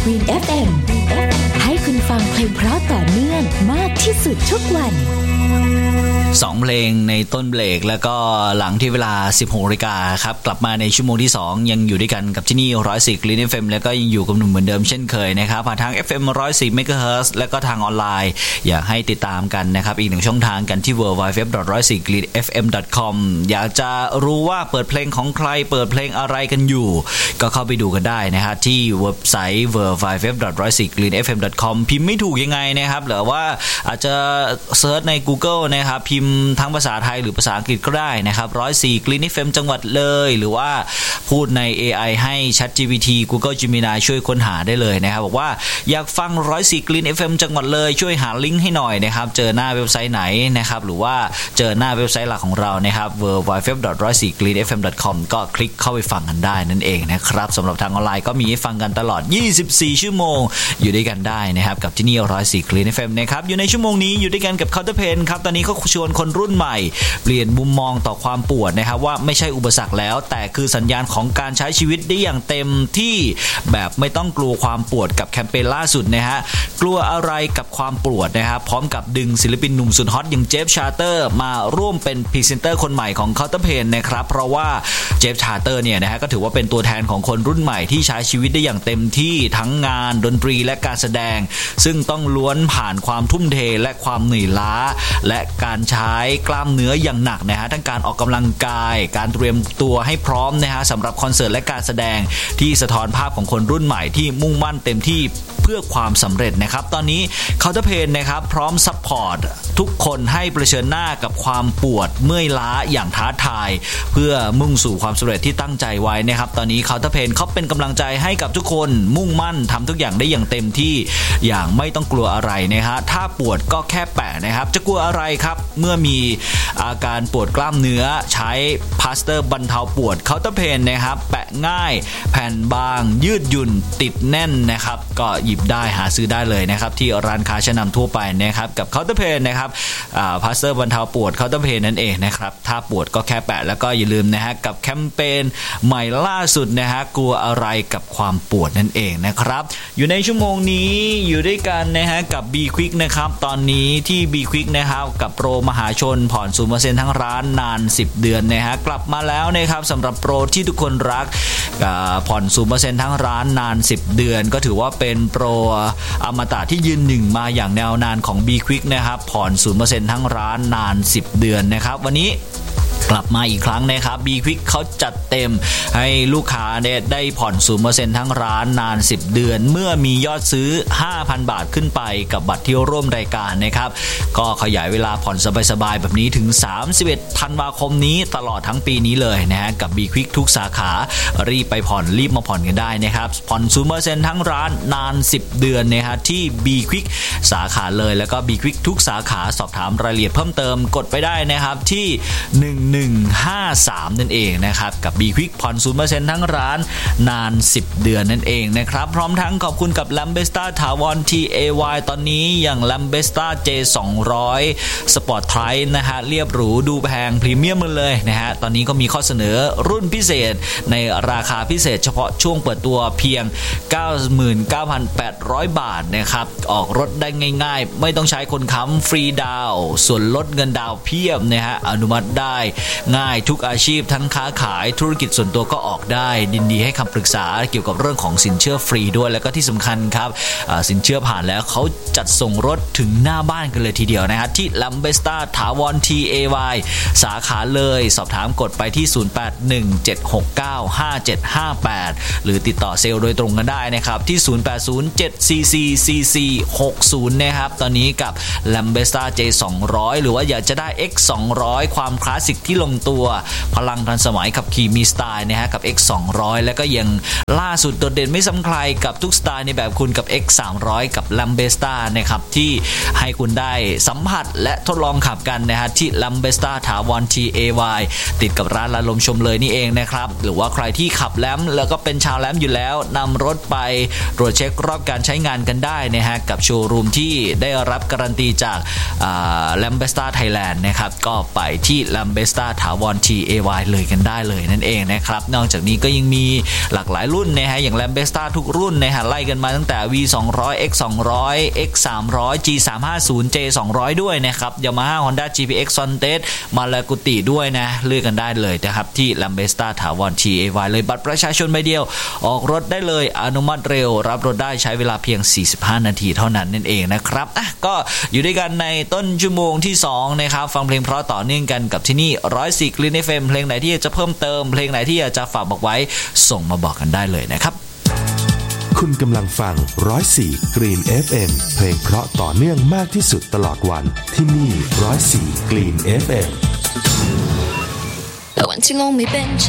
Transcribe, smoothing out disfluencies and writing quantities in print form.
Green FM ให้คุณฟังเพลงเพราะต่อเนื่องมากที่สุดทุกวัน 2เพลงในต้นเบรกแล้วก็หลังที่เวลา 16:00 นครับกลับมาในชั่วโมงที่2ยังอยู่ด้วยกันกับที่นี่104 Green FM แล้วก็ยังอยู่กับหนุ่มเหมือนเดิมเช่นเคยนะครับผ่านทาง FM 104 MHz แล้วก็ทางออนไลน์อยากให้ติดตามกันนะครับอีกหนึ่งช่องทางกันที่ www.104greenfm.com อยากจะรู้ว่าเปิดเพลงของใครเปิดเพลงอะไรกันอยู่ก็เข้าไปดูกันได้นะฮะที่เว็บไซต์ www.104greenfm.com พิมพ์ไม่ถูกยังไงนะครับหรือว่าอาจจะเซิร์ชใน Google นะครับพิมพ์ทั้งภาษาไทยหรือภาษาอังกฤษก็ได้นะครับ104 Green FM จังหวัดเลยหรือว่าพูดใน AI ให้ ChatGPT Google Gemini ช่วยค้นหาได้เลยนะครับบอกว่าอยากฟัง104 Green FM จังหวัดเลยช่วยหาลิงก์ให้หน่อยนะครับเจอหน้าเว็บไซต์ไหนนะครับหรือว่าเจอหน้าเว็บไซต์หลักของเรานะครับ www.104greenfm.com ก็คลิกเข้าไปฟังกันได้นั่นเองนะครับสำหรับทางออนไลน์ก็มีให้ฟังกันตลอด24ชั่วโมงอยู่ด้วยกันได้นะครับกับที่นี่104 Green FM นะครับอยู่ในชั่วโมงนี้อยู่ด้วยกันกับ Counterpain ครับตอนนี้เขาชวนคนรุ่นใหม่เปลี่ยนมุมมองต่อความปวดนะครับว่าไม่ใช่อุปสรรคแล้วแต่คือสัญญาณของการใช้ชีวิตได้อย่างเต็มที่แบบไม่ต้องกลัวความปวดกับแคมเปญล่าสุดนะฮะกลัวอะไรกับความปวดนะครับพร้อมกับดึงศิลปินหนุ่มสุดฮอตอย่างเจฟชาร์เตอร์มาร่วมเป็นพรีเซนเตอร์คนใหม่ของ Counterpain นะครับเพราะว่าเจฟชาร์เตอร์เนี่ยนะฮะก็ถือว่าเป็นตัวแทนของคนรุ่นใหม่ที่ใช้ชีวิตได้อย่างเต็มที่ทั้งงานดนตรีและการแสดงซึ่งต้องล้วนผ่านความทุ่มเทและความเหนื่อยล้าและการใช้กล้ามเนื้ออย่างหนักนะฮะทั้งการออกกำลังกายการเตรียมตัวให้พร้อมนะฮะสำหรับคอนเสิร์ตและการแสดงที่สะท้อนภาพของคนรุ่นใหม่ที่มุ่งมั่นเต็มที่เพื่อความสำเร็จนะครับตอนนี้ Counterpain นะครับพร้อมซัพพอร์ตทุกคนให้เผชิญหน้ากับความปวดเมื่อยล้าอย่างท้าทายเพื่อมุ่งสู่ความสำเร็จที่ตั้งใจไว้นะครับตอนนี้ Counterpain เขาเป็นกำลังใจให้กับทุกคนมุ่งมั่นทำทุกอย่างได้อย่างเต็มที่อย่างไม่ต้องกลัวอะไรนะฮะถ้าปวดก็แค่แปะนะครับจะกลัวอะไรครับเมื่อมีอาการปวดกล้ามเนื้อใช้พลาสเตอร์บรรเทาปวด Counterpain นะครับแปะง่ายแผ่นบางยืดหยุ่นติดแน่นนะครับก็หยิบได้หาซื้อได้เลยนะครับที่ร้านค้าชั้นนำทั่วไปนะครับกับ Counterpain นะครับพลาสเตอร์บรรเทาปวด Counterpain นั่นเองนะครับถ้าปวดก็แค่แปะแล้วก็อย่าลืมนะฮะกับแคมเปญใหม่ล่าสุดนะฮะกลัวอะไรกับความปวดนั่นเองนะครับอยู่ในชั่วโมงนี้อยู่ด้วยกันนะฮะกับ B Quick นะครับตอนนี้ที่ B Quick นะครับกับโปรมหาชนผ่อน 0% ทั้งร้านนาน10เดือนนะฮะกลับมาแล้วนะครับสำหรับโปรที่ทุกคนรักผ่อน 0% ทั้งร้านนาน10เดือนก็ถือว่าเป็นโปรอมตะที่ยืนหนึ่งมาอย่างยาวนานของ B Quick นะครับผ่อน 0% ทั้งร้านนาน10เดือนนะครับวันนี้กลับมาอีกครั้งนะครับ B Quick เขาจัดเต็มให้ลูกค้าเนี่ยได้ผ่อน 0% ทั้งร้านนาน10เดือนเมื่อมียอดซื้อ 5,000 บาทขึ้นไปกับบัตรที่ร่วมรายการนะครับก็ขยายเวลาผ่อนสบายๆแบบนี้ถึง31ธันวาคมนี้ตลอดทั้งปีนี้เลยนะฮะกับ B Quick ทุกสาขารีบไปผ่อนรีบมาผ่อนกันได้นะครับผ่อน 0% ทั้งร้านนาน10เดือนนะฮะที่ B Quick สาขาเลยแล้วก็ B Quick ทุกสาขาสอบถามรายละเอียดเพิ่มเติมกดไปได้นะครับที่1153นั่นเองนะครับกับ B Quick ผ่อน 0% ทั้งร้านนาน10เดือนนั่นเองนะครับพร้อมทั้งขอบคุณกับ Lambesta ถาวร TAY ตอนนี้อย่าง Lambesta J200 Sport Trike นะฮะเรียบหรูดูแพงพรีเมียมเลยนะฮะตอนนี้ก็มีข้อเสนอรุ่นพิเศษในราคาพิเศษเฉพาะช่วงเปิดตัวเพียง 99,800 บาทนะครับออกรถได้ง่ายๆไม่ต้องใช้คนค้ำฟรีดาวน์ส่วนลดเงินดาวน์เพียบนะฮะอนุมัติได้ง่ายทุกอาชีพทั้งค้าขายธุรกิจส่วนตัวก็ออกได้ยินดีให้คำปรึกษาเกี่ยวกับเรื่องของสินเชื่อฟรีด้วยแล้วก็ที่สำคัญครับสินเชื่อผ่านแล้วเขาจัดส่งรถถึงหน้าบ้านกันเลยทีเดียวนะฮะที่ Lambesta ถาวร TAY สาขาเลยสอบถามกดไปที่ 0817695758 หรือติดต่อเซลล์โดยตรงกันได้นะครับที่ 0807444460 นะครับตอนนี้กับ Lambesta J200 หรือว่าอยากจะได้ X200 ความคลาสสิกที่ลงตัวพลังทันสมัยขับขี่มีสไตล์นะฮะกับ X200 แล้วก็ยังล่าสุดโดดเด่นไม่ซ้ำใครกับทุกสไตล์ในแบบคุณกับ X300 กับ Lambesta นะครับที่ให้คุณได้สัมผัสและทดลองขับกันนะฮะที่ Lambesta ถาวร TAY ติดกับร้านละลมชมเลยนี่เองนะครับหรือว่าใครที่ขับแลมแล้วก็เป็นชาวแลมอยู่แล้วนำรถไปตรวจเช็ครอบการใช้งานกันได้นะฮะกับโชว์รูมที่ได้รับการันตีจากLambesta Thailand นะครับก็ไปที่ Lambesta ถาวร TAY เลยกันได้เลยนั่นเองนะครับนอกจากนี้ก็ยังมีหลากหลายรุ่นนะฮะอย่าง Lambesta ทุกรุ่นนะฮะไล่กันมาตั้งแต่ V200 X200 X300 G350 J200 ด้วยนะครับ Yamaha Honda GPX Sontes มาลากุติด้วยนะเลือกกันได้เลยนะครับที่ Lambesta ถาวร TAY เลยบัตรประชาชนใบเดียวออกรถได้เลยอนุมัติเร็วรับรถได้ใช้เวลาเพียง45นาทีเท่านั้นนั่นเองนะครับก็อยู่ด้วยกันในต้นชั่วโมงที่2นะครับฟังเพลงเพราะต่อเนื่องกันกับที่นี่104 Clean FM เพลงไหนที่อยากจะเพิ่มเติมเพลงไหนที่อยากจะฝากบอกไว้ส่งมาบอกกันได้เลยนะครับคุณกำลังฟัง104 Green FM เพลงเพราะต่อเนื่องมากที่สุดตลอดวันที่นี่104 Green FM แต่วันที่ลงไม่เป็น